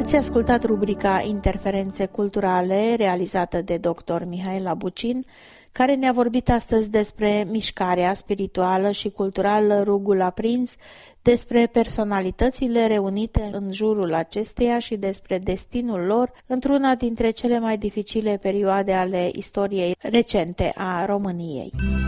Ați ascultat rubrica Interferențe culturale, realizată de dr. Mihaela Bucin, care ne-a vorbit astăzi despre mișcarea spirituală și culturală Rugul Aprins, despre personalitățile reunite în jurul acesteia și despre destinul lor într-una dintre cele mai dificile perioade ale istoriei recente a României.